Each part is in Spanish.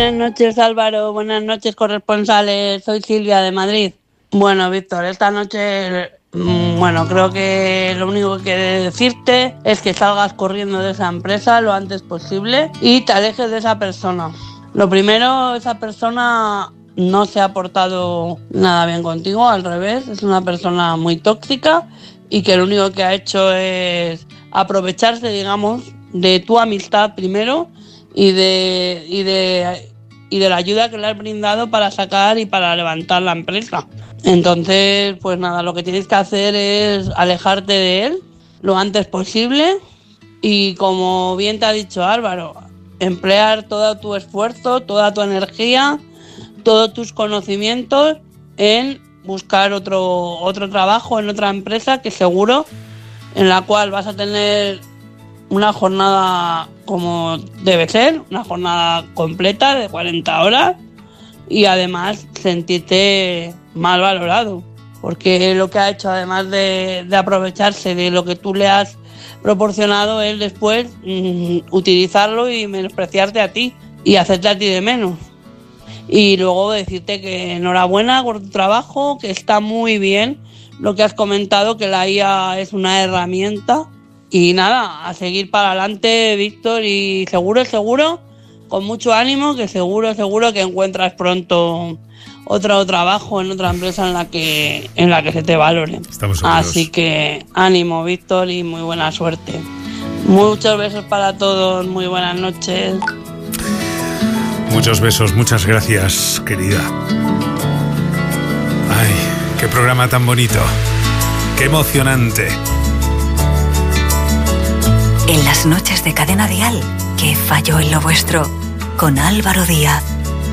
Buenas noches, Álvaro. Buenas noches, corresponsales. Soy Silvia de Madrid. Bueno, Víctor, esta noche, creo que lo único que quiero decirte es que salgas corriendo de esa empresa lo antes posible y te alejes de esa persona. Lo primero, esa persona no se ha portado nada bien contigo, al revés, es una persona muy tóxica y que lo único que ha hecho es aprovecharse, digamos, de tu amistad primero y de la ayuda que le has brindado para sacar y para levantar la empresa. Entonces, pues nada, lo que tienes que hacer es alejarte de él lo antes posible y, como bien te ha dicho Álvaro, emplear todo tu esfuerzo, toda tu energía, todos tus conocimientos en buscar otro trabajo en otra empresa que seguro en la cual vas a tener una jornada como debe ser, una jornada completa de 40 horas y además sentirte mal valorado, porque lo que ha hecho, además de aprovecharse de lo que tú le has proporcionado, es después utilizarlo y menospreciarte a ti y hacerte a ti de menos. Y luego decirte que enhorabuena por tu trabajo, que está muy bien lo que has comentado, que la IA es una herramienta. Y nada, a seguir para adelante, Víctor, y seguro, con mucho ánimo, que seguro que encuentras pronto otro trabajo en otra empresa en la que se te valore. Estamos seguros. Así que ánimo, Víctor, y muy buena suerte. Muchos besos para todos, muy buenas noches. Muchos besos, muchas gracias, querida. Ay, qué programa tan bonito, qué emocionante. En las noches de Cadena Dial, ¿qué falló en lo vuestro? Con Álvaro Díaz.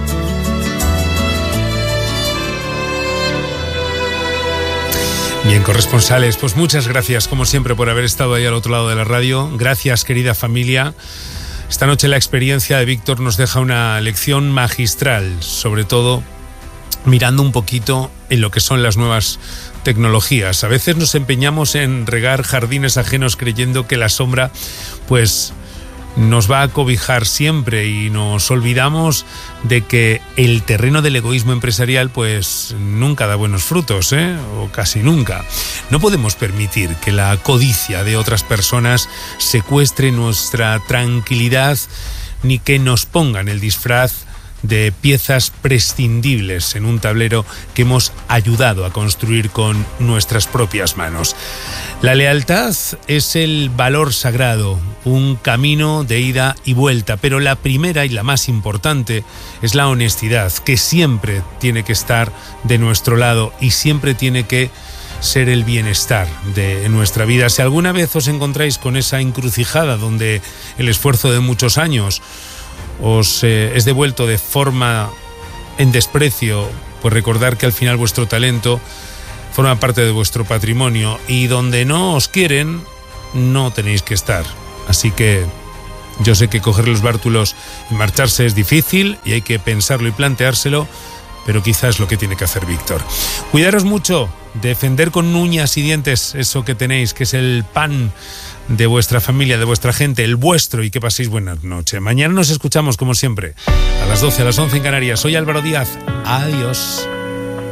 Bien, corresponsales, pues muchas gracias, como siempre, por haber estado ahí al otro lado de la radio. Gracias, querida familia. Esta noche la experiencia de Víctor nos deja una lección magistral, sobre todo mirando un poquito en lo que son las nuevas tecnologías. A veces nos empeñamos en regar jardines ajenos creyendo que la sombra pues nos va a cobijar siempre y nos olvidamos de que el terreno del egoísmo empresarial pues nunca da buenos frutos, o casi nunca. No podemos permitir que la codicia de otras personas secuestre nuestra tranquilidad ni que nos pongan el disfraz de piezas prescindibles en un tablero que hemos ayudado a construir con nuestras propias manos. La lealtad es el valor sagrado, un camino de ida y vuelta, pero la primera y la más importante es la honestidad, que siempre tiene que estar de nuestro lado y siempre tiene que ser el bienestar de nuestra vida. Si alguna vez os encontráis con esa encrucijada donde el esfuerzo de muchos años os es devuelto de forma en desprecio, pues recordar que al final vuestro talento forma parte de vuestro patrimonio y donde no os quieren no tenéis que estar. Así que yo sé que coger los bártulos y marcharse es difícil y hay que pensarlo y planteárselo, pero quizás es lo que tiene que hacer Víctor. Cuidaros mucho, defender con uñas y dientes eso que tenéis, que es el pan de vuestra familia, de vuestra gente, el vuestro, y que paséis buenas noches. Mañana nos escuchamos, como siempre, a las 12, a las 11 en Canarias. Soy Álvaro Díaz. Adiós.